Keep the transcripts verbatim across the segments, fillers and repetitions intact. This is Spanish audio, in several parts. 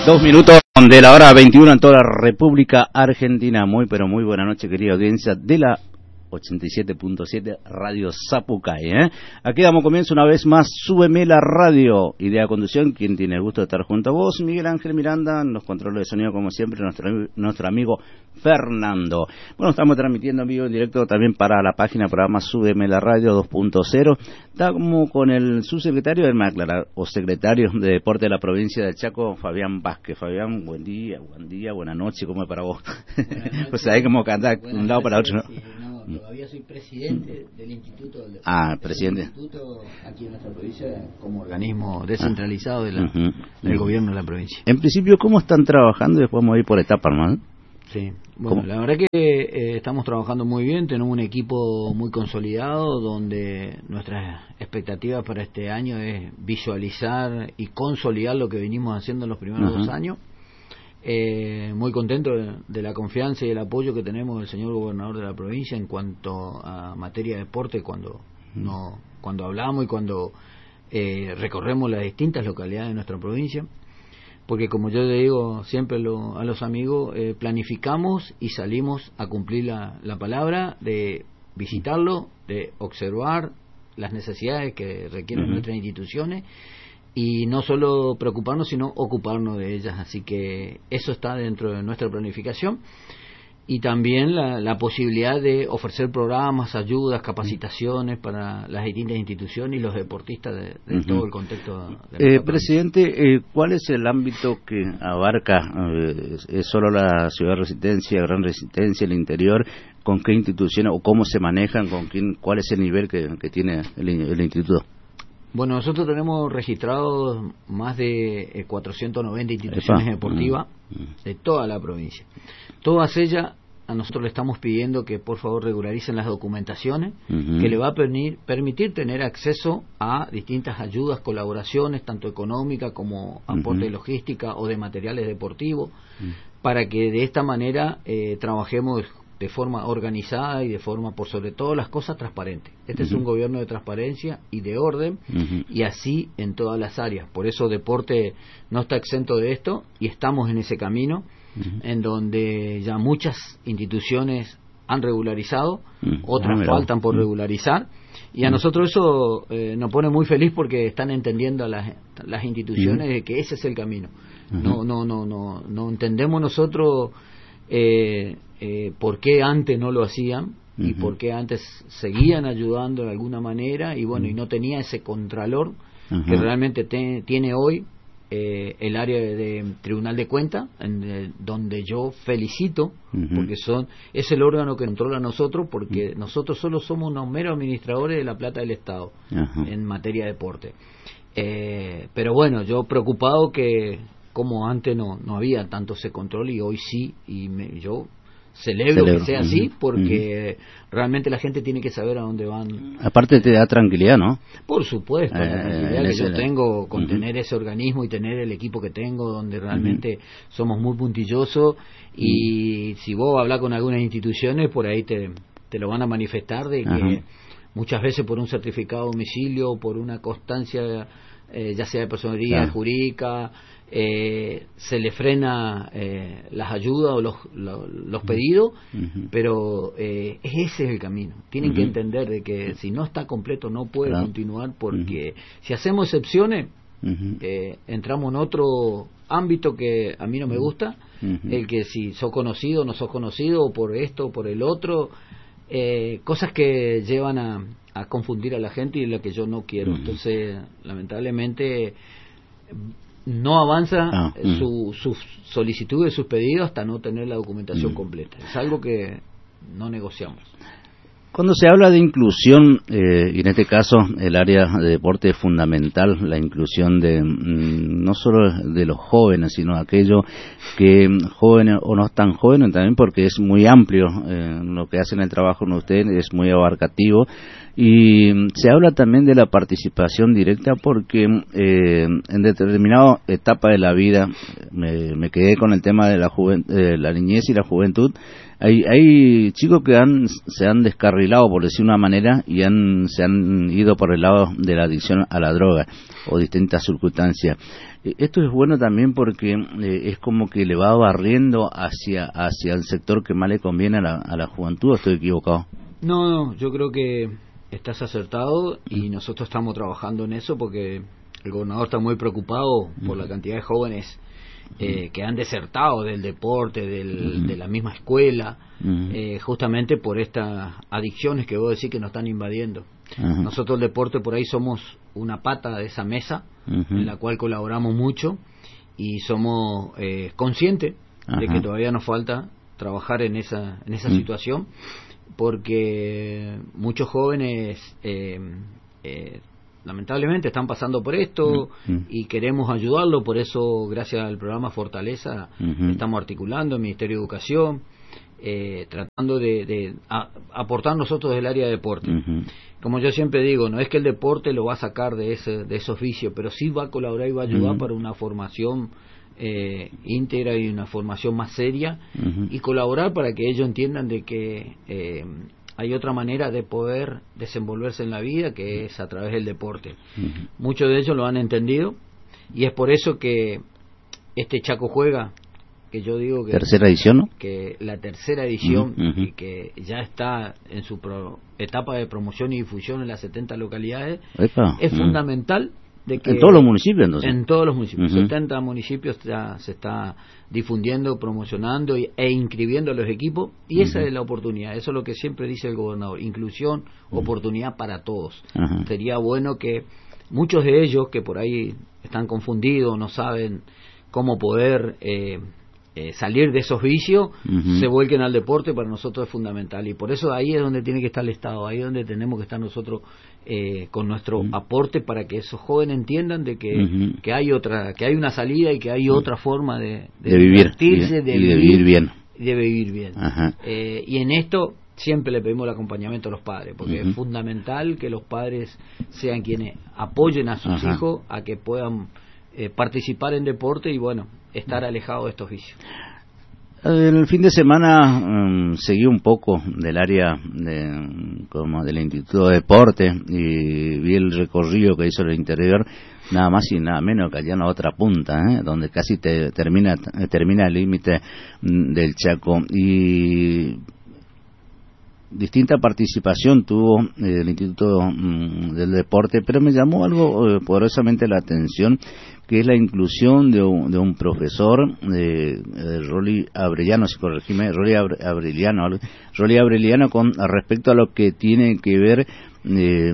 Dos minutos de la hora veintiuno en toda la República Argentina. Muy, pero muy buena noche, querida audiencia de la ochenta y siete punto siete Radio Zapucay, ¿eh? Aquí damos comienzo una vez más, Súbeme la Radio. Idea de conducción, quien tiene el gusto de estar junto a vos, Miguel Ángel Miranda, en los controles de sonido, como siempre, nuestro, nuestro amigo Fernando. Bueno, estamos transmitiendo en vivo en directo también para la página programa Súbeme la Radio dos punto cero. Estamos con el subsecretario del MACLAR, o secretario de Deporte de la provincia del Chaco, Fabián Vázquez. Fabián, buen día, buen día, buena noche, ¿cómo es para vos? Pues ahí como que andás de un lado para otro, ¿no? Sí, no. Todavía soy presidente del Instituto del Ah, presidente. Instituto aquí en nuestra provincia como organismo descentralizado de la, uh-huh. del gobierno de la provincia. En principio, ¿cómo están trabajando? Y después vamos a ir por etapas, ¿no? Sí, bueno, ¿Cómo? La verdad que eh, estamos trabajando muy bien, tenemos un equipo muy consolidado donde nuestras expectativas para este año es visualizar y consolidar lo que venimos haciendo en los primeros uh-huh. dos años. Eh, muy contento de, de la confianza y el apoyo que tenemos del señor gobernador de la provincia en cuanto a materia de deporte cuando no cuando hablamos y cuando eh, recorremos las distintas localidades de nuestra provincia, porque como yo le digo siempre lo, a los amigos, eh, planificamos y salimos a cumplir la, la palabra de visitarlo, de observar las necesidades que requieren uh-huh. nuestras instituciones y no solo preocuparnos, sino ocuparnos de ellas. Así que eso está dentro de nuestra planificación. Y también la, la posibilidad de ofrecer programas, ayudas, capacitaciones para las distintas instituciones y los deportistas de, de uh-huh. todo el contexto. De eh, presidente, eh, ¿cuál es el ámbito que abarca? Eh, ¿Es solo la ciudad de Resistencia, Gran Resistencia, el interior? ¿Con qué instituciones o cómo se manejan? ¿Con quién? ¿Cuál es el nivel que, que tiene el, el instituto? Bueno, nosotros tenemos registrados más de cuatrocientas noventa instituciones Epa. deportivas mm. de toda la provincia. Todas ellas, a nosotros le estamos pidiendo que por favor regularicen las documentaciones, uh-huh. que le va a permitir, permitir tener acceso a distintas ayudas, colaboraciones, tanto económicas como aporte uh-huh. de logística o de materiales deportivos, uh-huh. para que de esta manera eh, trabajemos de forma organizada y de forma, por sobre todo las cosas, transparente. Este uh-huh. es un gobierno de transparencia y de orden, uh-huh. y así en todas las áreas. Por eso Deporte no está exento de esto y estamos en ese camino, uh-huh. en donde ya muchas instituciones han regularizado, uh-huh. otras ah, faltan por uh-huh. regularizar, y a uh-huh. nosotros eso eh, nos pone muy feliz porque están entendiendo a las, las instituciones uh-huh. de que ese es el camino. Uh-huh. No, no, no, no, no entendemos nosotros eh, Eh, por qué antes no lo hacían uh-huh. y por qué antes seguían ayudando de alguna manera y bueno, uh-huh. y no tenía ese contralor uh-huh. que realmente te, tiene hoy eh, el área de, de Tribunal de Cuentas, en el, donde yo felicito uh-huh. porque son es el órgano que controla a nosotros, porque uh-huh. nosotros solo somos unos meros administradores de la plata del Estado uh-huh. en materia de deporte. Eh, pero bueno, yo preocupado que como antes no, no había tanto ese control y hoy sí, y me, yo Celebro, Celebro que sea uh-huh. así, porque uh-huh. realmente la gente tiene que saber a dónde van. Aparte te da tranquilidad, ¿no? Por supuesto, eh, la tranquilidad que yo tengo con uh-huh. tener ese organismo y tener el equipo que tengo, donde realmente uh-huh. somos muy puntillosos, y uh-huh. si vos hablas con algunas instituciones, por ahí te, te lo van a manifestar, de que uh-huh. muchas veces por un certificado de domicilio, por una constancia, eh, ya sea de personería uh-huh. jurídica, Eh, se le frena eh, las ayudas o los, los, los pedidos, uh-huh. pero eh, ese es el camino. Tienen uh-huh. que entender de que si no está completo no puede claro. continuar, porque uh-huh. si hacemos excepciones uh-huh. eh, entramos en otro ámbito que a mí no me gusta, uh-huh. el que si sos conocido o no sos conocido, o por esto o por el otro, eh, cosas que llevan a, a confundir a la gente y la que yo no quiero. Uh-huh. Entonces, lamentablemente no avanza ah, su, sus solicitudes, sus pedidos, hasta no tener la documentación mm. completa. Es algo que no negociamos. Cuando se habla de inclusión, eh, y en este caso el área de deporte es fundamental, la inclusión de mm, no solo de los jóvenes, sino aquellos que jóvenes o no tan jóvenes también, porque es muy amplio eh, lo que hacen el trabajo con ustedes, es muy abarcativo. Y se habla también de la participación directa, porque eh, en determinada etapa de la vida, me, me quedé con el tema de la, juven, eh, la niñez y la juventud, Hay, hay chicos que han se han descarrilado, por decir una manera, y han se han ido por el lado de la adicción a la droga o distintas circunstancias. Esto es bueno también porque eh, es como que le va barriendo hacia hacia el sector que más le conviene a la, a la juventud. ¿O estoy equivocado? No, no, yo creo que estás acertado y nosotros estamos trabajando en eso porque el gobernador está muy preocupado por la cantidad de jóvenes eh, que han desertado del deporte, del, de la misma escuela, eh, justamente por estas adicciones que vos decís que nos están invadiendo. Uh-huh. Nosotros el deporte por ahí somos una pata de esa mesa, uh-huh, en la cual colaboramos mucho y somos eh, conscientes, uh-huh, de que todavía nos falta trabajar en esa en esa uh-huh situación, porque muchos jóvenes eh, eh, lamentablemente están pasando por esto uh-huh y queremos ayudarlo. Por eso, gracias al programa Fortaleza, uh-huh, estamos articulando el Ministerio de Educación, eh, tratando de, de a, aportar nosotros del área de deporte. Uh-huh. Como yo siempre digo, no es que el deporte lo va a sacar de ese de esos vicios, pero sí va a colaborar y va a ayudar uh-huh para una formación eh, íntegra y una formación más seria, uh-huh, y colaborar para que ellos entiendan de que eh, hay otra manera de poder desenvolverse en la vida, que es a través del deporte. Uh-huh. Muchos de ellos lo han entendido y es por eso que este Chaco Juega, que yo digo que tercera edición, ¿no? Que la tercera edición, uh-huh, y que ya está en su pro, etapa de promoción y difusión en las setenta localidades, Epa, es uh-huh fundamental de que en todos los municipios, entonces. En todos los municipios, uh-huh, setenta municipios ya se está difundiendo, promocionando y, e inscribiendo a los equipos, y uh-huh esa es la oportunidad. Eso es lo que siempre dice el gobernador: inclusión, uh-huh, oportunidad para todos. Uh-huh. Sería bueno que muchos de ellos que por ahí están confundidos, no saben cómo poder eh, eh, salir de esos vicios, uh-huh, se vuelquen al deporte. Para nosotros es fundamental, y por eso ahí es donde tiene que estar el Estado, ahí es donde tenemos que estar nosotros eh, con nuestro uh-huh aporte, para que esos jóvenes entiendan de que, uh-huh, que hay otra, que hay una salida y que hay otra forma de, de, de vivir, y, de, de vivir, vivir bien, de vivir bien. Uh-huh. Eh, y en esto siempre le pedimos el acompañamiento a los padres, porque uh-huh es fundamental que los padres sean quienes apoyen a sus uh-huh hijos a que puedan eh, participar en deporte y bueno, estar alejados de estos vicios. El fin de semana um, seguí un poco del área de, como del Instituto de Deporte, y vi el recorrido que hizo el interior, nada más y nada menos que allá en la otra punta, ¿eh? Donde casi te, termina termina el límite del Chaco, y distinta participación tuvo eh, el Instituto mm, del Deporte, pero me llamó algo eh, poderosamente la atención, que es la inclusión de un, de un profesor, eh, eh, Rolly Abreliano, si corregime, Rolly Abreliano, Rolly Abreliano, con respecto a lo que tiene que ver eh,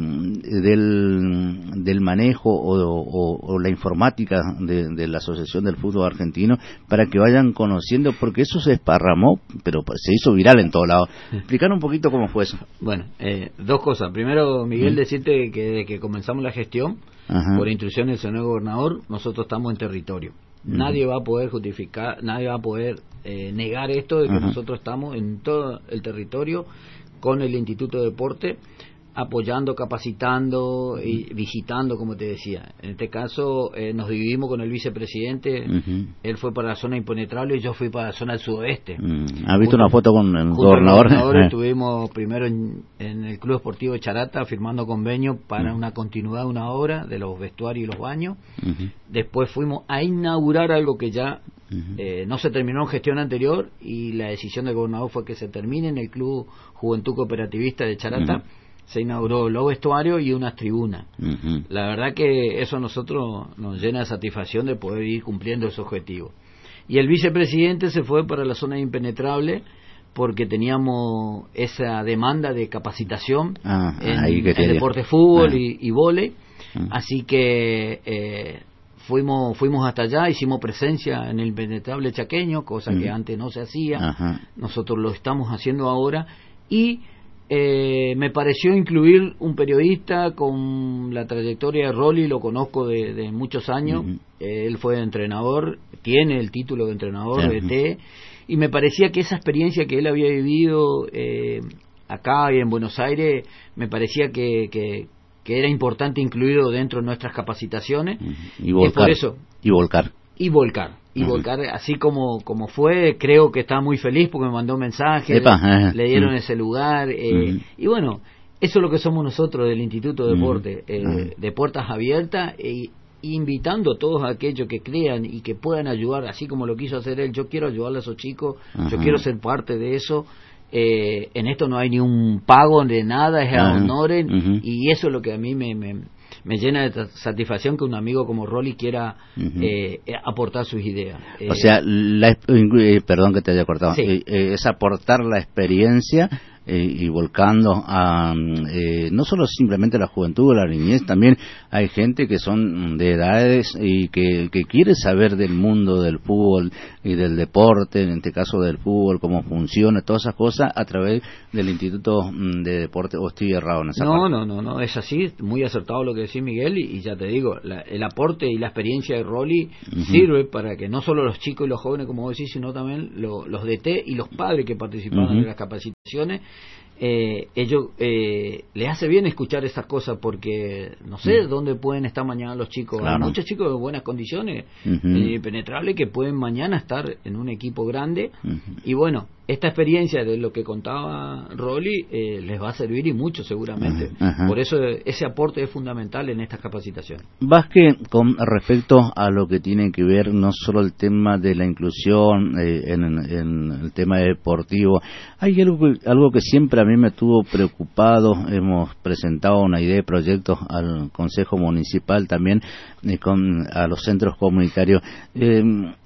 del, del manejo o, o, o la informática de, de la Asociación del Fútbol Argentino, para que vayan conociendo, porque eso se esparramó, pero se hizo viral en todos lados. Explicar un poquito cómo fue eso. Bueno, eh, dos cosas. Primero, Miguel, ¿Mm? decirte que desde que comenzamos la gestión, ajá, por instrucción del señor gobernador, nosotros estamos en territorio. Uh-huh. Nadie va a poder justificar, nadie va a poder eh, negar esto de que, uh-huh, nosotros estamos en todo el territorio con el Instituto de Deporte, apoyando, capacitando y visitando, como te decía. En este caso eh, nos dividimos con el vicepresidente, uh-huh, él fue para la zona impenetrable y yo fui para la zona del sudoeste. Uh-huh. ¿Has visto una foto con el gobernador? gobernador estuvimos primero en, en el Club Esportivo de Charata firmando convenio para uh-huh una continuidad de una obra de los vestuarios y los baños. Uh-huh. Después fuimos a inaugurar algo que ya uh-huh eh, no se terminó en gestión anterior, y la decisión del gobernador fue que se termine en el Club Juventud Cooperativista de Charata. Uh-huh. Se inauguró los vestuarios y unas tribunas. Uh-huh. La verdad que eso a nosotros nos llena de satisfacción de poder ir cumpliendo ese objetivo. Y el vicepresidente se fue para la zona impenetrable porque teníamos esa demanda de capacitación ah, en, en deporte fútbol ah. y, y vóley. Ah. Así que eh, fuimos fuimos hasta allá, hicimos presencia en el impenetrable chaqueño, cosa uh-huh que antes no se hacía. Ajá. Nosotros lo estamos haciendo ahora, y Eh, me pareció incluir un periodista con la trayectoria de Rolly, lo conozco de, de muchos años. Uh-huh. eh, él fue entrenador, tiene el título de entrenador, uh-huh, de T, y me parecía que esa experiencia que él había vivido eh, acá y en Buenos Aires, me parecía que, que, que era importante incluirlo dentro de nuestras capacitaciones. Uh-huh. Y volcar. Es por eso, y volcar. Y volcar. y uh-huh. volcar así como como fue. Creo que está muy feliz porque me mandó un mensaje, Epa, le, le dieron uh-huh. ese lugar, eh, uh-huh. y bueno, eso es lo que somos nosotros del Instituto de Deporte, uh-huh. eh, uh-huh. de puertas abiertas, e invitando a todos aquellos que crean y que puedan ayudar, así como lo quiso hacer él. Yo quiero ayudarle a esos chicos, uh-huh. yo quiero ser parte de eso. Eh, en esto no hay ni un pago de nada, es a uh-huh. honores, uh-huh. y eso es lo que a mí me, me, me llena de satisfacción, que un amigo como Rolly quiera uh-huh. eh, aportar sus ideas. O eh, sea, la, eh, perdón que te haya cortado, sí. eh, eh, es aportar la experiencia eh, y volcando a eh, no solo simplemente la juventud o la niñez, también hay gente que son de edades y que, que quiere saber del mundo del fútbol y del deporte, en este caso del fútbol, cómo funciona, todas esas cosas a través del Instituto de Deporte. ¿O estoy errado en esa no, parte? No, no, no, es así, muy acertado lo que decís, Miguel, y, y ya te digo, la, el aporte y la experiencia de Rolly uh-huh. sirve para que no solo los chicos y los jóvenes, como vos decís, sino también lo, los D T y los padres que participaron uh-huh. en las capacitaciones. Eh, ellos eh, les hace bien escuchar esas cosas, porque no sé mm. dónde pueden estar mañana los chicos. Claro. Hay muchos chicos de buenas condiciones, uh-huh. eh, penetrables, que pueden mañana estar en un equipo grande, uh-huh. y bueno, esta experiencia de lo que contaba Rolly eh, les va a servir, y mucho seguramente. Uh-huh. Por eso ese aporte es fundamental en estas capacitaciones. Vázquez, con respecto a lo que tiene que ver no solo el tema de la inclusión eh, en, en el tema deportivo, hay algo, algo que siempre a mí me tuvo preocupado. Hemos presentado una idea de proyectos al Consejo Municipal también, eh, con a los centros comunitarios. Eh,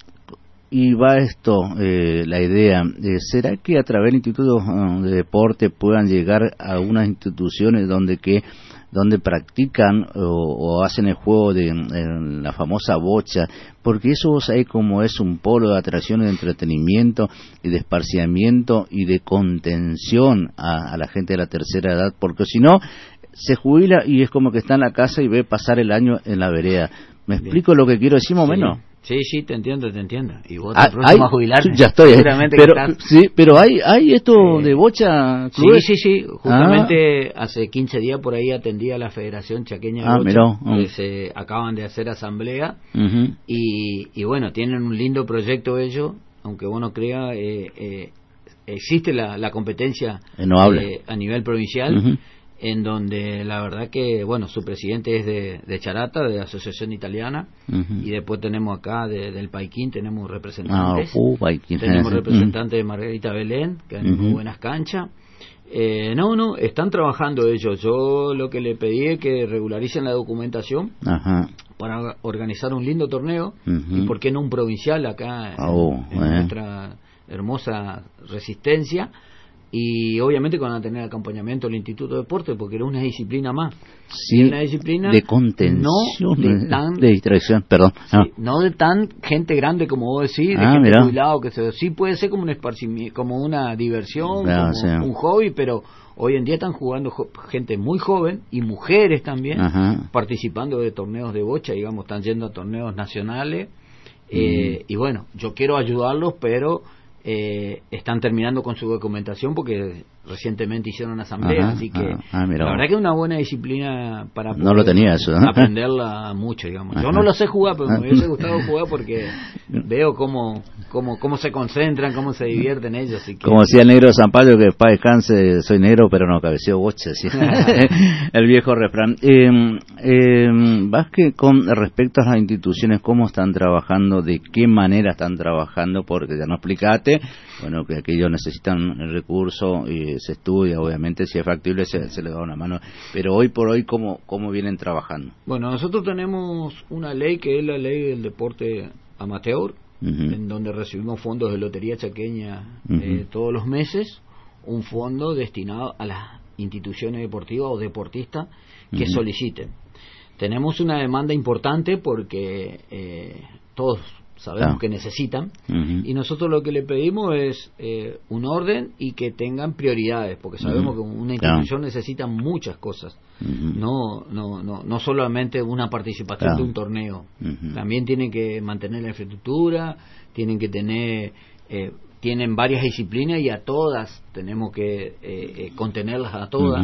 Y va esto, eh, la idea, eh, ¿será que a través del Instituto uh, de Deporte puedan llegar a unas instituciones donde que donde practican o, o hacen el juego de en la famosa bocha? Porque eso vos sabés como es un polo de atracción y de entretenimiento y de esparciamiento y de contención a, a la gente de la tercera edad, porque si no, se jubila y es como que está en la casa y ve pasar el año en la vereda. ¿Me explico lo que quiero decir, más o menos? Sí, sí, te entiendo, te entiendo. Y vos te próximo a jubilarte. Ya estoy, pero, sí, pero hay hay esto eh, de bocha. Clubes. Sí, sí, sí. Justamente ah. hace quince días por ahí atendí a la Federación Chaqueña de ah, Bocha, miró. que uh. se acaban de hacer asamblea, uh-huh. y, y bueno, tienen un lindo proyecto ellos, aunque uno crea, eh, eh, existe la, la competencia eh, a nivel provincial. Uh-huh. En donde la verdad que, bueno, su presidente es de, de Charata, de la Asociación Italiana, uh-huh. y después tenemos acá de, del Paiquín, tenemos representantes, ah, uh, Paiquín, tenemos sí. representantes uh-huh. de Margarita Belén, que hay uh-huh. muy buenas canchas. Eh, no, no, están trabajando ellos. Yo lo que le pedí es que regularicen la documentación uh-huh. para organizar un lindo torneo, uh-huh. y por qué no un provincial acá oh, en, en eh. nuestra hermosa Resistencia. Y obviamente van a tener acompañamiento del Instituto de Deporte, porque era una disciplina más. Sí, una disciplina de contención, no de, tan, de distracción, perdón. Sí, ah. No de tan gente grande como vos decís, de ah, gente mirá. jubilado, que se, sí puede ser como un esparcimiento, como una diversión, mirá, como sí. un hobby, pero hoy en día están jugando jo- gente muy joven, y mujeres también, Ajá. participando de torneos de bocha, digamos, están yendo a torneos nacionales, eh, mm. y bueno, yo quiero ayudarlos, pero Eh, están terminando con su documentación porque recientemente hicieron una asamblea, ajá, así que ah, ah, la verdad que es una buena disciplina para no lo tenía eso, ¿no? aprenderla mucho, digamos. Ajá. Yo no lo sé jugar, pero me hubiese gustado jugar porque veo cómo cómo cómo se concentran, cómo se divierten ellos. Así que... Como decía el negro Zampayo, que para descanse, soy negro pero no cabeceo bocha, ¿sí? El viejo refrán. Eh, eh, Vázquez, con respecto a las instituciones, ¿cómo están trabajando? ¿De qué manera están trabajando? Porque ya no explicaste. Bueno, que aquellos necesitan el recurso y se estudia, obviamente, si es factible se, se le da una mano. Pero hoy por hoy, ¿cómo, cómo vienen trabajando? Bueno, nosotros tenemos una ley que es la ley del deporte amateur, uh-huh. en donde recibimos fondos de Lotería Chaqueña uh-huh. eh, todos los meses, un fondo destinado a las instituciones deportivas o deportistas que uh-huh. soliciten. Tenemos una demanda importante porque eh, todos sabemos ah. que necesitan, uh-huh. y nosotros lo que le pedimos es eh, un orden y que tengan prioridades, porque sabemos uh-huh. que una institución yeah. necesita muchas cosas, uh-huh. no no no no solamente una participación yeah. de un torneo, uh-huh. también tienen que mantener la infraestructura, tienen que tener eh, tienen varias disciplinas y a todas tenemos que eh, eh, contenerlas a todas, uh-huh.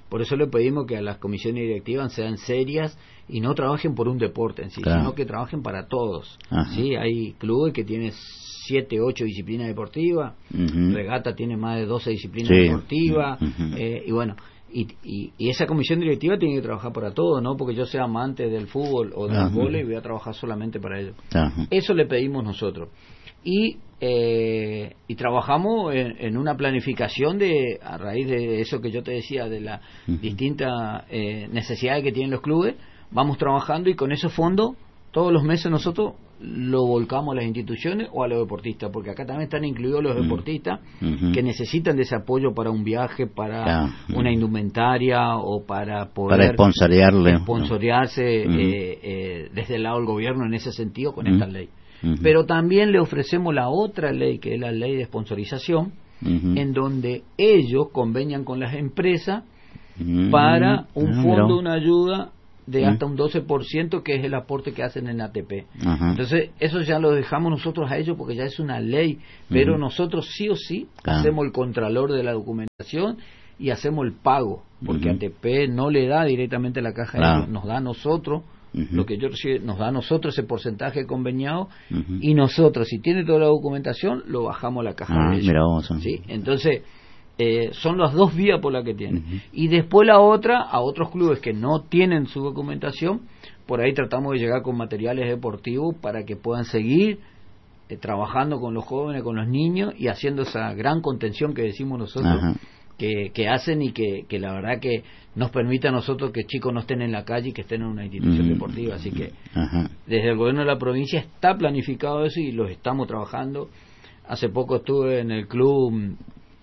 Por eso le pedimos que a las comisiones directivas sean serias y no trabajen por un deporte en sí, claro. sino que trabajen para todos. Ajá. ¿Sí? Hay clubes que tienen siete, ocho disciplinas deportivas, uh-huh. Regata tiene más de doce disciplinas sí. deportivas, uh-huh. eh, y bueno, y, y, y esa comisión directiva tiene que trabajar para todo, no porque yo sea amante del fútbol o del uh-huh. vóley y voy a trabajar solamente para ello. Uh-huh. Eso le pedimos nosotros. Y eh, y trabajamos en, en una planificación de a raíz de eso que yo te decía, de las uh-huh. distintas eh, necesidades que tienen los clubes, vamos trabajando y con esos fondos todos los meses nosotros lo volcamos a las instituciones o a los deportistas, porque acá también están incluidos los deportistas uh-huh. que necesitan de ese apoyo para un viaje, para uh-huh. una indumentaria o para poder para sponsorearle sponsorearse uh-huh. eh, eh, desde el lado del gobierno en ese sentido con uh-huh. esta ley. Uh-huh. Pero también le ofrecemos la otra ley, que es la ley de sponsorización, uh-huh. en donde ellos convenian con las empresas uh-huh. para un uh-huh. fondo, una ayuda de hasta un doce por ciento, que es el aporte que hacen en A T P. Uh-huh. Entonces, eso ya lo dejamos nosotros a ellos porque ya es una ley, pero uh-huh. nosotros sí o sí uh-huh. hacemos el contralor de la documentación y hacemos el pago, porque uh-huh. A T P no le da directamente a la caja, uh-huh. a ellos, nos da a nosotros, uh-huh. lo que yo recibo, nos da a nosotros ese porcentaje conveniado, uh-huh. y nosotros, si tiene toda la documentación, lo bajamos a la caja uh-huh. de ellos. Mira vos, ¿sí? Entonces, Eh, son las dos vías por las que tienen. Uh-huh. Y después la otra, a otros clubes que no tienen su documentación, por ahí tratamos de llegar con materiales deportivos para que puedan seguir eh, trabajando con los jóvenes, con los niños y haciendo esa gran contención que decimos nosotros, uh-huh. que, que hacen y que, que la verdad que nos permite a nosotros que chicos no estén en la calle y que estén en una institución uh-huh. deportiva. Así que uh-huh. desde el gobierno de la provincia está planificado eso y los estamos trabajando. Hace poco estuve en el club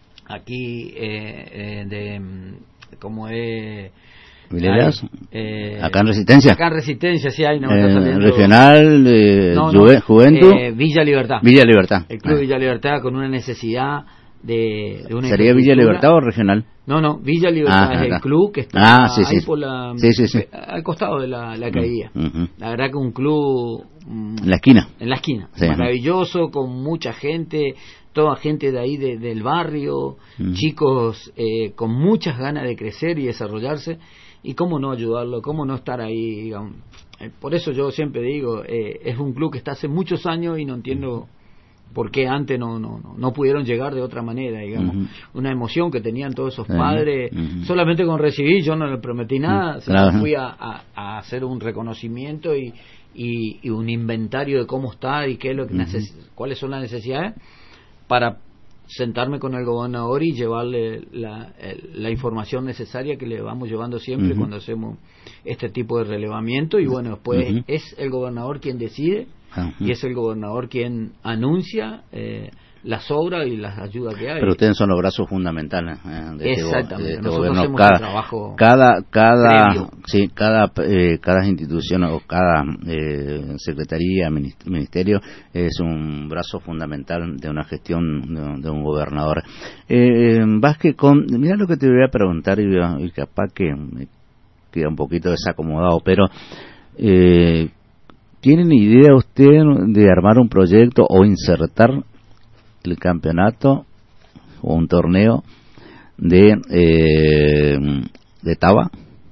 aquí eh, eh, de como es ¿Mileras? Eh, acá en Resistencia acá en Resistencia sí hay no, eh, regional eh, no, Juve, no, Juventud eh, Villa Libertad Villa Libertad el club ah. Villa Libertad con una necesidad de, de una ¿sería Villa Libertad o regional? No, no, Villa Libertad ah, es el club que está ah, sí, ahí sí. por la sí, sí, sí. al costado de la, la caída. Uh-huh. La verdad que un club en la esquina en la esquina sí, maravilloso, uh-huh. con mucha gente, toda gente de ahí de, del barrio, uh-huh. chicos eh, con muchas ganas de crecer y desarrollarse, y cómo no ayudarlo, cómo no estar ahí, digamos. Eh, por eso yo siempre digo, eh, es un club que está hace muchos años y no entiendo por qué antes no no no, no pudieron llegar de otra manera, digamos. Uh-huh. Una emoción que tenían todos esos padres, uh-huh. solamente con recibir, yo no les prometí nada, uh-huh. claro. fui a, a, a hacer un reconocimiento y, y, y un inventario de cómo está y qué es lo que uh-huh. neces- cuáles son las necesidades, para sentarme con el gobernador y llevarle la, la información necesaria que le vamos llevando siempre uh-huh. cuando hacemos este tipo de relevamiento. Y bueno, después uh-huh. es el gobernador quien decide uh-huh. y es el gobernador quien anuncia eh, las obras y las ayudas que hay. Pero ustedes son los brazos fundamentales eh, de exactamente, este, de este nosotros gobierno. hacemos Cada, un trabajo cada cada previo. sí cada eh, cada institución o cada eh, secretaría, ministerio es un brazo fundamental de una gestión de, de un gobernador. Eh, Vázquez, con mira lo que te voy a preguntar y, y capaz que me queda un poquito desacomodado, pero eh, ¿tienen idea usted de armar un proyecto o insertar el campeonato o un torneo de eh, de Taba?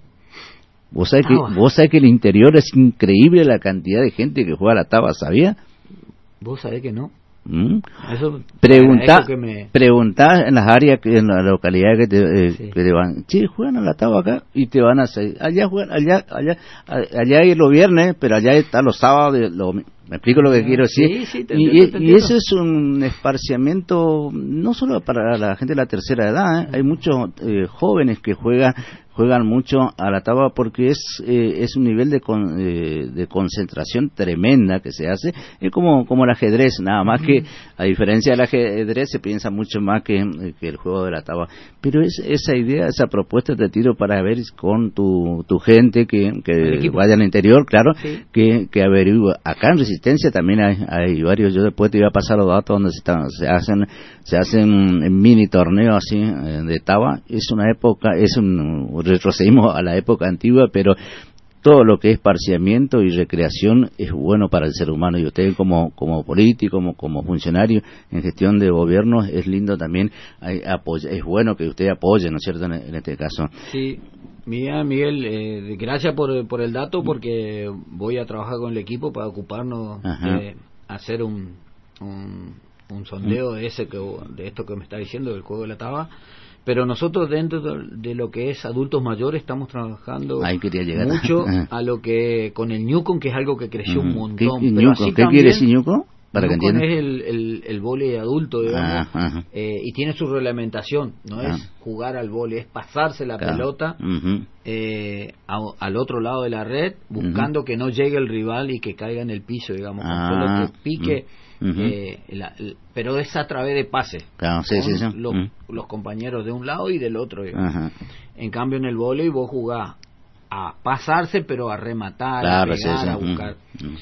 Vos sabés que vos sabés que el interior es increíble la cantidad de gente que juega a la Taba, ¿sabía? Vos sabés que no. ¿Mm? Eso preguntá que me... preguntá en las áreas que, en la localidad que te, eh, sí. que te van, che, juegan a la Taba acá y te van a hacer, allá juegan, allá allá allá hay los viernes, pero allá está los sábados, los, me explico lo que quiero decir. Sí, sí, te y, entiendo, te y eso es un esparciamiento no solo para la gente de la tercera edad, ¿eh? Hay muchos eh, jóvenes que juegan juegan mucho a la Taba porque es eh, es un nivel de con, eh, de concentración tremenda que se hace. Es como como el ajedrez, nada más uh-huh. que a diferencia del ajedrez se piensa mucho más que, que el juego de la Taba. Pero es esa idea, esa propuesta te tiro para ver con tu tu gente que, que vaya al interior, claro, sí. que, que averigüe. Acá en Resistencia también hay, hay varios, yo después te iba a pasar los datos donde se, están, se hacen se hacen mini torneos así de Taba. Es una época, es un retrocedimos a la época antigua, pero todo lo que es parciamiento y recreación es bueno para el ser humano, y usted como como político, como como funcionario en gestión de gobierno, es lindo también, hay, apoya, es bueno que usted apoye, ¿no es cierto?, en, en este caso. Sí, Miguel, Miguel eh, gracias por, por el dato, porque voy a trabajar con el equipo para ocuparnos Ajá. de hacer un, un, un sondeo de ese que, de esto que me está diciendo, del juego de la taba. Pero nosotros dentro de lo que es adultos mayores estamos trabajando mucho a lo que con el Ñucon, que es algo que creció mm. un montón. ¿Qué, pero así ¿qué quiere decir Ñucon? Para que entiendan. Es el, el, el vóley adulto, digamos, ah, eh, y tiene su reglamentación. No ah. es jugar al vóley, es pasarse la claro. pelota uh-huh. eh, a, al otro lado de la red, buscando uh-huh. que no llegue el rival y que caiga en el piso, digamos, ah. con solo que pique. Uh-huh. Eh, la, la, pero es a través de pases claro, sí, sí, sí. Los, uh-huh. los compañeros de un lado y del otro, uh-huh. En cambio en el vóley vos jugás a pasarse, pero a rematar, claro, a pegar, sí, sí. a buscar uh-huh.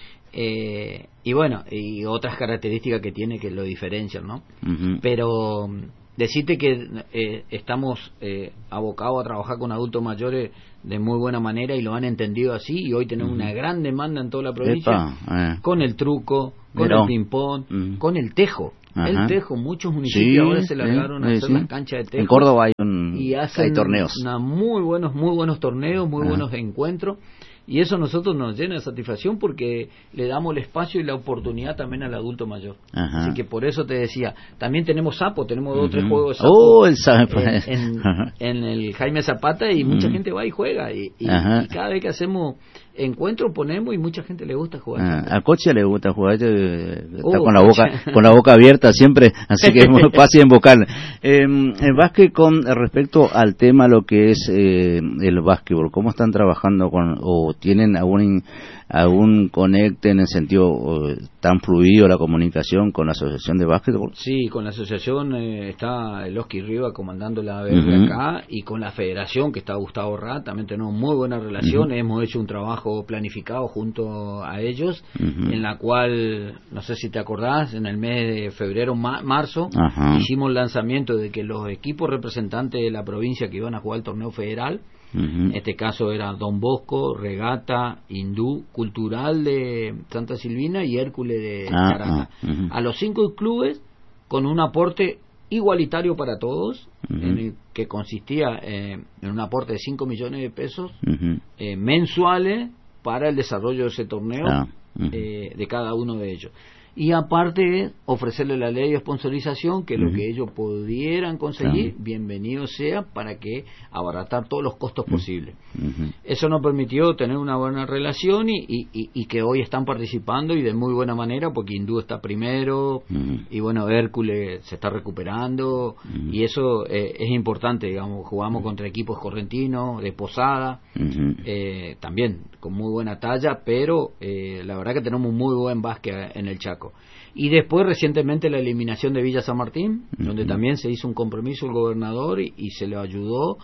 eh, y bueno, y otras características que tiene que lo diferencian, ¿no? Uh-huh. Pero decirte que eh, estamos eh, abocados a trabajar con adultos mayores de muy buena manera y lo han entendido así, y hoy tenemos uh-huh. una gran demanda en toda la provincia. Epa, eh. con el truco, con Pero, el ping-pong, uh-huh. con el tejo. Ajá. El tejo, muchos municipios sí, ahora se largaron eh, a hacer sí. las canchas de tejo. En Córdoba hay, un, y hacen hay torneos. Una muy buenos, muy buenos torneos, muy Ajá. buenos encuentros. Y eso a nosotros nos llena de satisfacción porque le damos el espacio y la oportunidad también al adulto mayor. Ajá. Así que por eso te decía, también tenemos sapo, tenemos dos o uh-huh. tres juegos de sapo oh, el sapo. En, en, en el Jaime Zapata, y uh-huh. mucha gente va y juega. Y, y, y cada vez que hacemos encuentro ponemos y mucha gente le gusta jugar. Ah, a Coche le gusta jugar, está oh, con la boca con la boca abierta siempre, así que es muy fácil invocar. Eh, el básquet, con respecto al tema lo que es eh, el básquetbol, ¿cómo están trabajando con, o tienen algún algún conecte en el sentido uh, tan fluido la comunicación con la asociación de básquetbol? Sí, con la asociación eh, está el Oski Riva comandando la A B R uh-huh. acá, y con la federación, que está Gustavo Rat, también tenemos muy buena relación. Uh-huh. Hemos hecho un trabajo planificado junto a ellos, uh-huh. en la cual, no sé si te acordás, en el mes de febrero, ma- marzo, uh-huh. hicimos el lanzamiento de que los equipos representantes de la provincia que iban a jugar el torneo federal, Uh-huh. en este caso era Don Bosco, Regata, Hindú, Cultural de Santa Silvina y Hércules de ah, Caracas. Uh-huh. A los cinco clubes, con un aporte igualitario para todos, uh-huh. en el que consistía eh, en un aporte de cinco millones de pesos uh-huh. eh, mensuales para el desarrollo de ese torneo ah, uh-huh. eh, de cada uno de ellos. Y aparte ofrecerle la ley de sponsorización, que uh-huh. lo que ellos pudieran conseguir, uh-huh. bienvenido sea, para que abaratar todos los costos uh-huh. posibles. Uh-huh. Eso nos permitió tener una buena relación y, y, y, y que hoy están participando y de muy buena manera, porque Hindú está primero uh-huh. y bueno, Hércules se está recuperando uh-huh. y eso eh, es importante, digamos. Jugamos uh-huh. contra equipos correntinos, de Posada, uh-huh. eh, también con muy buena talla, pero eh, la verdad que tenemos un muy buen básquet en el Chaco. Y después recientemente la eliminación de Villa San Martín, uh-huh. donde también se hizo un compromiso el gobernador y, y se le ayudó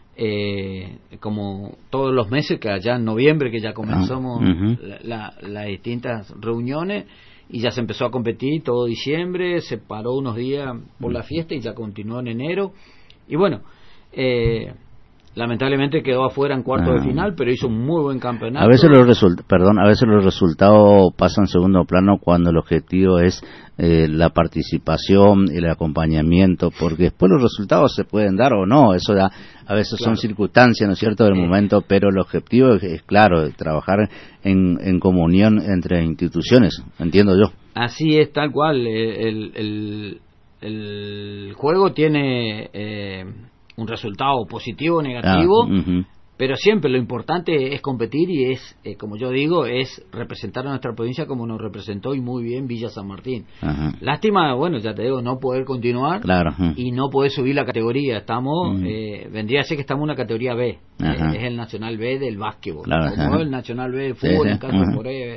eh, como todos los meses, que allá en noviembre que ya comenzamos uh-huh. las la, la distintas reuniones, y ya se empezó a competir todo diciembre, se paró unos días por uh-huh. la fiesta y ya continuó en enero. Y bueno, eh, lamentablemente quedó afuera en cuarto ah. de final, pero hizo un muy buen campeonato. A veces los result- perdón, a veces los resultados pasan en segundo plano cuando el objetivo es eh, la participación y el acompañamiento, porque después los resultados se pueden dar o no, eso da, a veces claro. son circunstancias, ¿no es cierto?, del eh. momento, pero el objetivo es, es claro, trabajar en, en comunión entre instituciones, entiendo yo. Así es, tal cual. El, el, el juego tiene eh, un resultado positivo o negativo, ah, uh-huh. pero siempre lo importante es competir y es, eh, como yo digo, es representar a nuestra provincia como nos representó y muy bien Villa San Martín. Uh-huh. Lástima, bueno, ya te digo, no poder continuar claro, uh-huh. y no poder subir la categoría. Estamos, uh-huh. eh, vendría a ser que estamos en una categoría B, uh-huh. eh, es el Nacional B del básquetbol, claro, como uh-huh. el Nacional B del fútbol, en caso uh-huh. de Moré.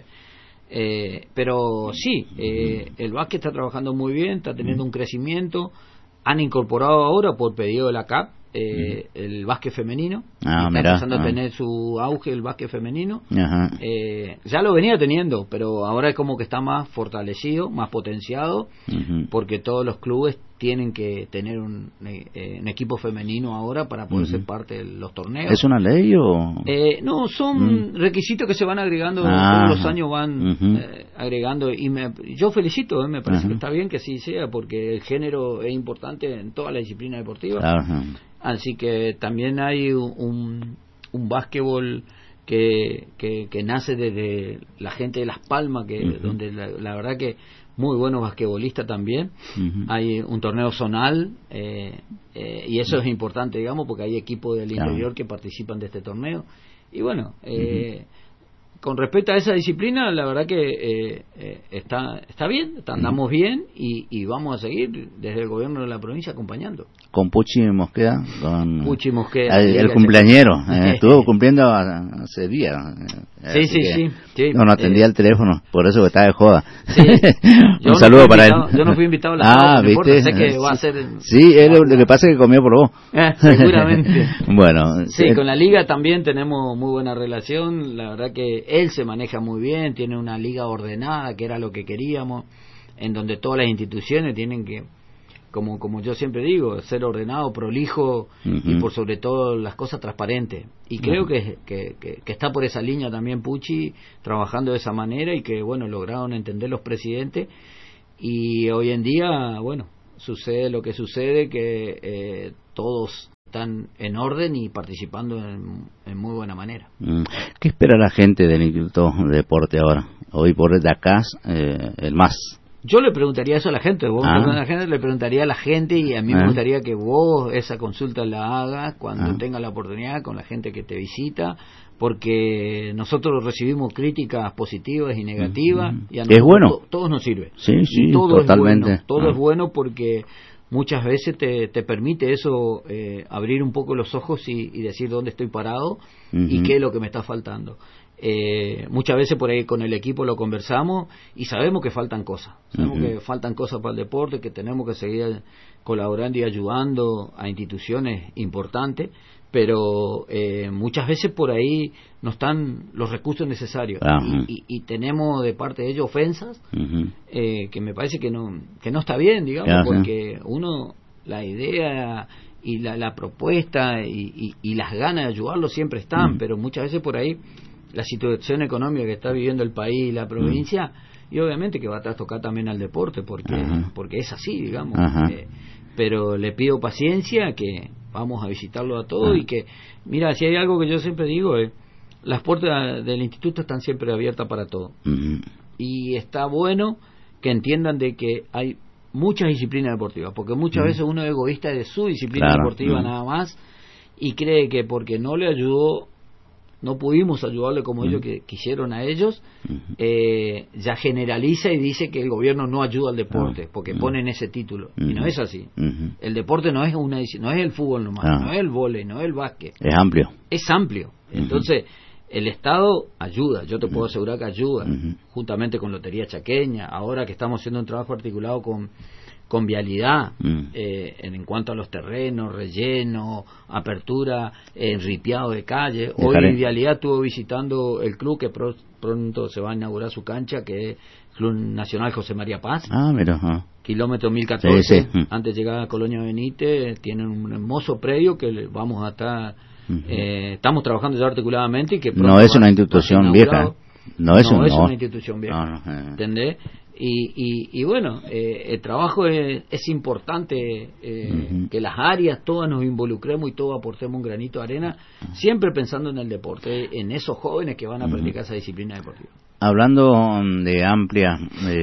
Eh, pero sí, eh, el básquet está trabajando muy bien, está teniendo un crecimiento. Han incorporado ahora, por pedido de la C A P, eh, mm. el básquet femenino. Ah, está mirá, empezando ah. a tener su auge el básquet femenino. Eh, ya lo venía teniendo, pero ahora es como que está más fortalecido, más potenciado, uh-huh. porque todos los clubes tienen que tener un, eh, un equipo femenino ahora para poder uh-huh. ser parte de los torneos. ¿Es una ley o...? Eh, no, son uh-huh. requisitos que se van agregando, ah, todos los años van uh-huh. eh, agregando, y me, yo felicito, eh, me parece uh-huh. que está bien que así sea, porque el género es importante en toda la disciplina deportiva. Uh-huh. Así que también hay un, un básquetbol que, que, que nace desde la gente de Las Palmas, que uh-huh. donde la, la verdad que muy buenos basquetbolistas también. Uh-huh. Hay un torneo zonal eh, eh, y eso uh-huh. es importante, digamos, porque hay equipos del interior uh-huh. que participan de este torneo. Y bueno, eh, uh-huh. con respecto a esa disciplina, la verdad que eh, eh, está está bien, está, andamos uh-huh. bien y, y vamos a seguir desde el gobierno de la provincia acompañando. Con Puchi Mosqueda, con Puchi Mosqueda, el, el cumpleañero, eh, estuvo cumpliendo hace días. Eh, sí, sí, sí, sí. No, no atendía eh, el teléfono, por eso que estaba de joda. Sí. Un no saludo para invitado, él. Yo no fui invitado a la Ah, no ¿viste? Importa, sé que va a ser... Sí, él, lo que pasa es que comió por vos. Eh, seguramente. Bueno. Sí, eh, con la liga también tenemos muy buena relación, la verdad que él se maneja muy bien, tiene una liga ordenada, que era lo que queríamos, en donde todas las instituciones tienen que, como como yo siempre digo, ser ordenado, prolijo uh-huh. y por sobre todo las cosas transparentes. Y creo uh-huh. que, que, que, que está por esa línea también Puchi, trabajando de esa manera, y que, bueno, lograron entender los presidentes. Y hoy en día, bueno, sucede lo que sucede, que eh, todos están en orden y participando en, en muy buena manera. ¿Qué espera la gente del Instituto de Deporte ahora? Hoy por de acá, eh, el más. Yo le preguntaría eso a la gente, vos ah. a la gente, le preguntaría a la gente, y a mí ah. me gustaría que vos esa consulta la hagas cuando ah. tengas la oportunidad con la gente que te visita, porque nosotros recibimos críticas positivas y negativas, mm-hmm. y a nosotros es bueno. to, todos nos sirve. Sí, sí, todo totalmente. Es bueno, todo ah. es bueno porque muchas veces te, te permite eso, eh, abrir un poco los ojos y, y decir dónde estoy parado mm-hmm. y qué es lo que me está faltando. Eh, muchas veces por ahí con el equipo lo conversamos y sabemos que faltan cosas, sabemos uh-huh. que faltan cosas para el deporte, que tenemos que seguir colaborando y ayudando a instituciones importantes, pero eh, muchas veces por ahí no están los recursos necesarios uh-huh. y, y, y tenemos de parte de ellos ofensas uh-huh. eh, que me parece que no que no está bien, digamos, uh-huh. porque uno, la idea y la, la propuesta y, y, y las ganas de ayudarlo siempre están, uh-huh. pero muchas veces por ahí la situación económica que está viviendo el país y la provincia, mm. y obviamente que va a trastocar también al deporte, porque Ajá. porque es así, digamos. Eh, pero le pido paciencia, que vamos a visitarlo a todos, Ajá. y que, mira, si hay algo que yo siempre digo, eh, las puertas del instituto están siempre abiertas para todo. Uh-huh. Y está bueno que entiendan de que hay muchas disciplinas deportivas, porque muchas uh-huh. veces uno es egoísta de su disciplina claro. deportiva uh-huh. nada más, y cree que porque no le ayudó, no pudimos ayudarle como uh-huh. ellos que quisieron a ellos, uh-huh. eh, ya generaliza y dice que el gobierno no ayuda al deporte, uh-huh. porque ponen ese título, uh-huh. y no es así. Uh-huh. El deporte no es una no es el fútbol nomás, uh-huh. no es el vóley, no es el básquet. Es amplio. Es amplio. Uh-huh. Entonces, el Estado ayuda, yo te uh-huh. puedo asegurar que ayuda, uh-huh. juntamente con Lotería Chaqueña, ahora que estamos haciendo un trabajo articulado con con vialidad, mm. eh, en, en cuanto a los terrenos, relleno, apertura, eh, ripiado de calle. Hoy Dejaré. vialidad estuvo visitando el club que pro, pronto se va a inaugurar su cancha, que es el Club Nacional José María Paz. Ah, mira. Ah. Kilómetro mil catorce, sí, sí. antes de llegar a Colonia Benítez, tienen un hermoso predio que le vamos a estar, uh-huh. eh, estamos trabajando ya articuladamente y que no es una institución vieja. No es, no, un, es no. una institución vieja. No, no, eh. ¿Entendés? Y, y, y bueno, eh, el trabajo es, es importante, eh, uh-huh. que las áreas todas nos involucremos y todos aportemos un granito de arena, uh-huh. siempre pensando en el deporte, en esos jóvenes que van a practicar uh-huh. esa disciplina deportiva. Hablando de amplia,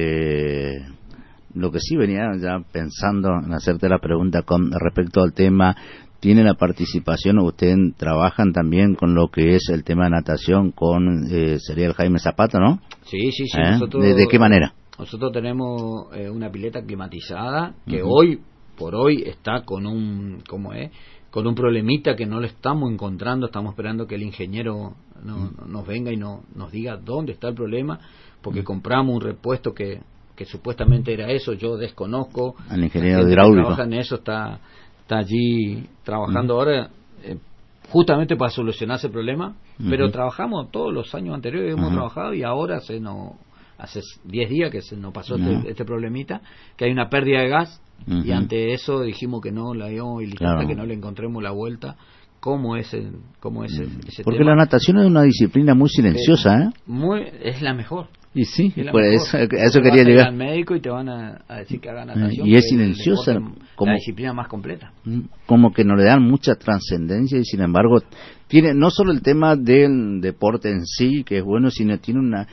eh, lo que sí venía ya pensando en hacerte la pregunta con respecto al tema, ¿tiene la participación o ustedes trabajan también con lo que es el tema de natación con, eh, sería el Jaime Zapata, ¿no? Sí, sí, sí. ¿Eh? Nosotros, ¿De, ¿De qué manera? Nosotros tenemos eh, una pileta climatizada que uh-huh. hoy por hoy está con un, ¿cómo es? Con un problemita que no lo estamos encontrando. Estamos esperando que el ingeniero no, uh-huh. nos venga y no, nos diga dónde está el problema, porque uh-huh. compramos un repuesto que, que supuestamente era eso. Yo desconozco. El ingeniero hidráulico que trabaja en eso está, está allí trabajando uh-huh. ahora. Eh, justamente para solucionar ese problema, uh-huh. pero trabajamos todos los años anteriores, hemos uh-huh. trabajado y ahora se nos hace diez días que se nos pasó no. este, este problemita, que hay una pérdida de gas, uh-huh. y ante eso dijimos que no, la íbamos a habilitar, claro. que no le encontremos la vuelta. ¿Cómo es, el, cómo es el, ese Porque tema? la natación es una disciplina muy silenciosa, ¿eh? Muy, es la mejor. Y sí, es pues eso, eso quería vas llegar. Al médico y te van a, a decir que haga natación. Y es silenciosa, el deporte, como la disciplina más completa. Como que no le dan mucha trascendencia y sin embargo tiene no solo el tema del deporte en sí, que es bueno, sino tiene una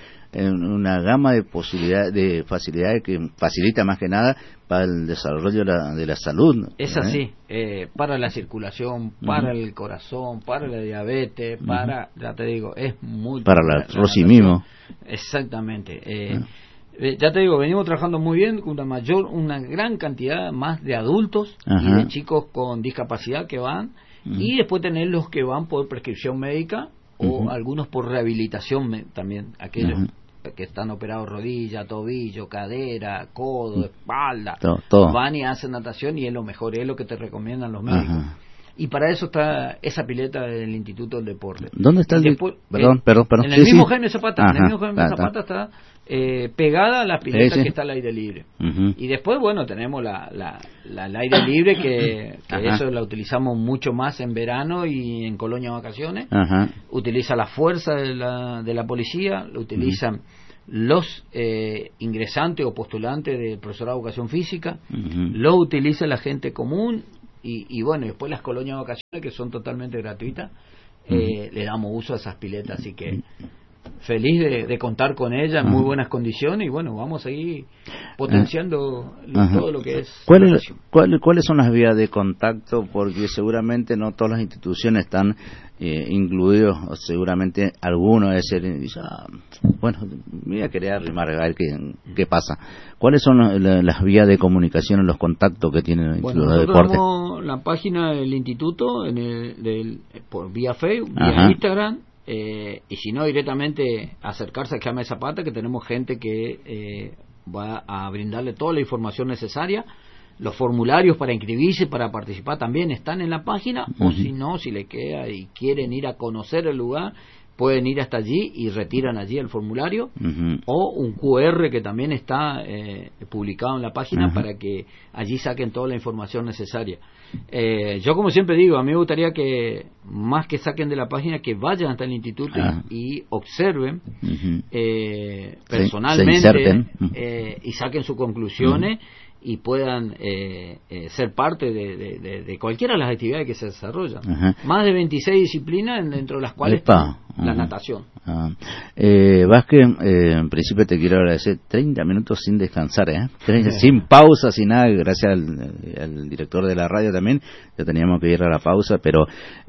una gama de posibilidades, de facilidades que facilita más que nada para el desarrollo de la, de la salud. Es así, ¿eh? Eh, para la circulación, para uh-huh. el corazón, para la diabetes, uh-huh. para, ya te digo, es muy... Para la artrosis mismo. Exactamente. Eh, uh-huh. eh, ya te digo, venimos trabajando muy bien con una mayor, una gran cantidad más de adultos uh-huh. y de chicos con discapacidad que van, uh-huh. y después tener los que van por prescripción médica o uh-huh. algunos por rehabilitación me, también, aquellos... Uh-huh. que están operados rodilla, tobillo, cadera, codo, espalda, todo, todo. van y hacen natación y es lo mejor, es lo que te recomiendan los médicos. Ajá. Y para eso está esa pileta del Instituto del Deporte. ¿Dónde está el después, perdón, eh, perdón, perdón. En sí, el mismo sí. Jaime Zapata, Ajá. en el mismo Jaime Ah, Zapata está eh, pegada a la pileta sí, sí. que está al aire libre. Uh-huh. Y después, bueno, tenemos la, la, la al aire libre que, que eso la utilizamos mucho más en verano y en colonia vacaciones. Ajá. Utiliza la fuerza de la, de la policía, lo utilizan uh-huh. los eh, ingresantes o postulantes del profesorado de educación física, uh-huh. lo utiliza la gente común y, y bueno, después las colonias de vacaciones que son totalmente gratuitas, uh-huh. eh, le damos uso a esas piletas, así que feliz de, de contar con ellas en uh-huh. muy buenas condiciones y bueno, vamos a ir potenciando uh-huh. todo lo que es ¿Cuáles, ¿cuál, ¿Cuáles son las vías de contacto? Porque seguramente no todas las instituciones están eh, incluidos, o seguramente algunos debe ser, ah, bueno, me voy a querer arrimar a ver qué, qué pasa. ¿Cuáles son las, las vías de comunicación, los contactos que tienen el bueno, Instituto de Deporte? Tenemos la página del instituto en el, del, por vía Facebook, Ajá. vía Instagram. Eh, y si no, directamente acercarse a Jaime Zapata, que tenemos gente que eh, va a brindarle toda la información necesaria. Los formularios para inscribirse, para participar también están en la página, uh-huh. o si no, si le queda y quieren ir a conocer el lugar, pueden ir hasta allí y retiran allí el formulario, uh-huh. o un cu erre que también está eh, publicado en la página uh-huh. para que allí saquen toda la información necesaria. Eh, yo como siempre digo, a mí me gustaría que más que saquen de la página, que vayan hasta el instituto uh-huh. y, y observen uh-huh. eh, personalmente se, se uh-huh. eh, y saquen sus conclusiones uh-huh. y puedan eh, eh, ser parte de, de, de, de cualquiera de las actividades que se desarrollan. Uh-huh. Más de veintiséis disciplinas, dentro de las cuales está la uh-huh. natación. Uh-huh. Eh, Vázquez, eh, en principio te quiero agradecer treinta minutos sin descansar, ¿eh? treinta, uh-huh. sin pausa, sin nada, gracias al, al director de la radio también, ya teníamos que ir a la pausa, pero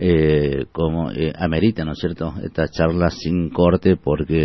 eh, como eh, amerita, ¿no es cierto?, esta charla sin corte, porque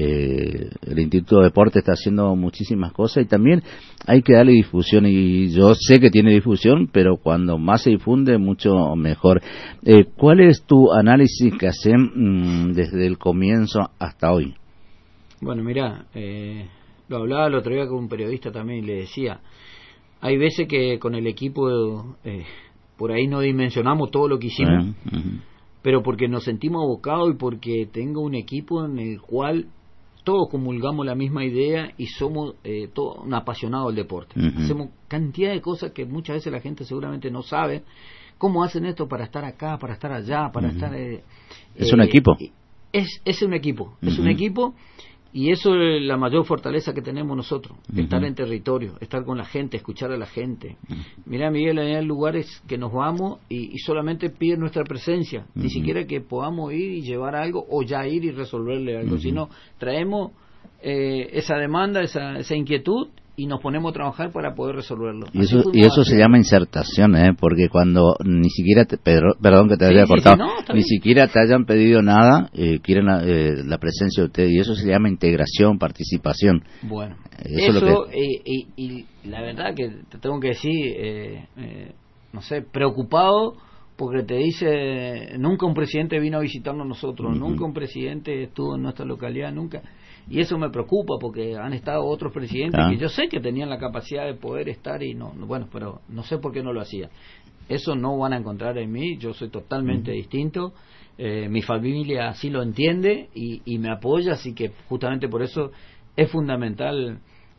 eh, el Instituto de Deporte está haciendo muchísimas cosas y también hay que darle difusión, y yo sé que tiene difusión, pero cuando más se difunde, mucho mejor. Eh, ¿Cuál es tu análisis que haces mmm, desde el comienzo hasta hoy? Bueno, mira, eh, lo hablaba el otro día con un periodista también y le decía, hay veces que con el equipo eh, por ahí no dimensionamos todo lo que hicimos, uh-huh. Uh-huh. pero porque nos sentimos abocados y porque tengo un equipo en el cual todos comulgamos la misma idea y somos eh, todos un apasionados del deporte. Uh-huh. Hacemos cantidad de cosas que muchas veces la gente seguramente no sabe. ¿Cómo hacen esto para estar acá, para estar allá, para uh-huh. estar... Eh, es eh, un equipo. Es, es un equipo, uh-huh. es un equipo y eso es la mayor fortaleza que tenemos nosotros, uh-huh. estar en territorio, estar con la gente, escuchar a la gente. Uh-huh. Mirá, Miguel, hay lugares que nos vamos y, y solamente piden nuestra presencia, uh-huh. ni siquiera que podamos ir y llevar algo o ya ir y resolverle algo, uh-huh. sino traemos eh, esa demanda, esa, esa inquietud y nos ponemos a trabajar para poder resolverlo. Y eso, y eso se llama insertación, ¿eh? Porque cuando ni siquiera, te, Pedro, perdón que te sí, haya sí, cortado, sí, no, ni siquiera te hayan pedido nada, eh, quieren la, eh, la presencia de ustedes, y eso se llama integración, participación. Bueno, eso, eso es lo que... y, y, y la verdad que te tengo que decir, eh, eh, no sé, preocupado, porque te dice, nunca un presidente vino a visitarnos nosotros, uh-huh. nunca un presidente estuvo en nuestra localidad, nunca. Y eso me preocupa porque han estado otros presidentes ah. que yo sé que tenían la capacidad de poder estar y no, bueno, pero no sé por qué no lo hacían. Eso no van a encontrar en mí, yo soy totalmente uh-huh. distinto, eh, mi familia así lo entiende y, y me apoya, así que justamente por eso es fundamental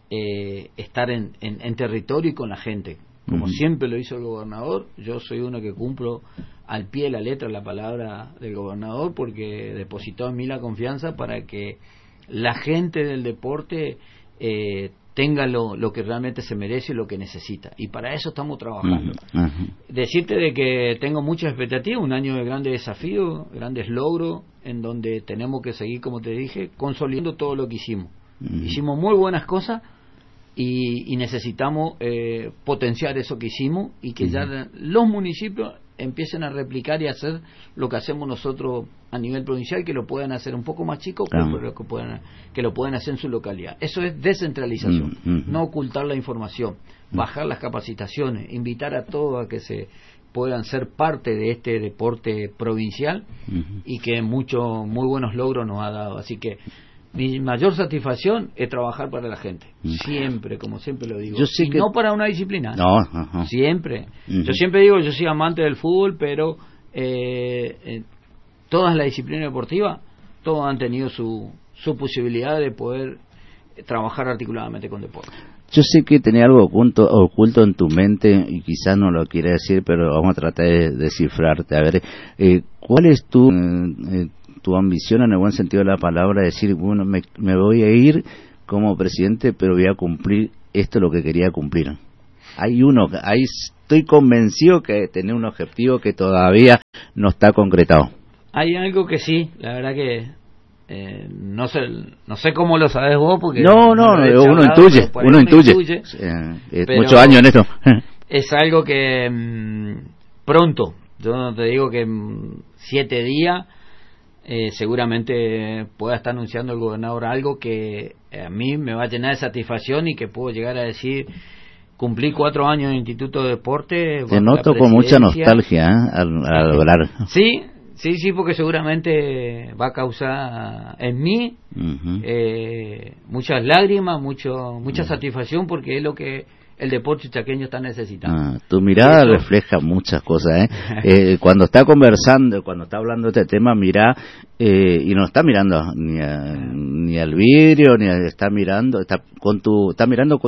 eh, estar en, en, en territorio y con la gente, como uh-huh. siempre lo hizo el gobernador. Yo soy uno que cumplo al pie de la letra la palabra del gobernador, porque depositó en mí la confianza para que la gente del deporte eh, tenga lo, lo que realmente se merece y lo que necesita, y para eso estamos trabajando. Uh-huh. Uh-huh. Decirte de que tengo muchas expectativas, un año de grandes desafíos, grandes logros, en donde tenemos que seguir, como te dije, consolidando todo lo que hicimos. Uh-huh. Hicimos muy buenas cosas y, y necesitamos eh, potenciar eso que hicimos, y que uh-huh. ya los municipios empiecen a replicar y hacer lo que hacemos nosotros a nivel provincial, que lo puedan hacer un poco más chico, claro. pero que, puedan, que lo puedan hacer en su localidad. Eso es descentralización, uh-huh. no ocultar la información, uh-huh. bajar las capacitaciones, invitar a todos a que se puedan ser parte de este deporte provincial, uh-huh. y que muchos muy buenos logros nos ha dado. Así que mi mayor satisfacción es trabajar para la gente, siempre, como siempre lo digo, y que... no para una disciplina, no, uh-huh. siempre. Uh-huh. Yo siempre digo, yo soy amante del fútbol, pero eh, eh, todas las disciplinas deportivas, todos han tenido su, su posibilidad de poder trabajar articuladamente con deporte. Yo sé que tenía algo oculto, oculto en tu mente, y quizás no lo quiere decir, pero vamos a tratar de descifrarte. A ver, eh, ¿cuál es tu... Eh, tu ambición, en el buen sentido de la palabra, decir, bueno, me, me voy a ir como presidente, pero voy a cumplir esto lo que quería cumplir? Hay uno, ahí estoy convencido que tener un objetivo que todavía no está concretado. Hay algo que sí, la verdad que eh, no sé no sé cómo lo sabes vos, porque no, no, no uno intuye, uno, uno intuye, intuye eh, muchos años en esto. Es algo que mmm, pronto, yo no te digo que mmm, siete días, Eh, seguramente pueda estar anunciando el gobernador algo que a mí me va a llenar de satisfacción, y que puedo llegar a decir, cumplí cuatro años en el Instituto de Deporte. Te noto con mucha nostalgia ¿eh? al, al hablar. Sí, sí, sí, porque seguramente va a causar en mí uh-huh. eh, muchas lágrimas, mucho mucha uh-huh. satisfacción, porque es lo que el deporte chaqueño está necesitando. Ah, tu mirada eso refleja muchas cosas, ¿eh? eh cuando está conversando, cuando está hablando de este tema, mira, eh, y no está mirando ni a, ni al vidrio, ni a, está mirando, está con tu, está mirando con